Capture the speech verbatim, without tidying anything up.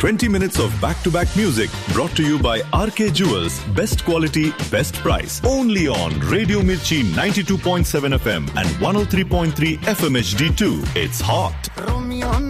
twenty minutes of back-to-back music brought to you by R K Jewels. Best quality, best price. Only on Radio Mirchi ninety-two point seven F M and one oh three point three F M H D two. It's hot. Romeo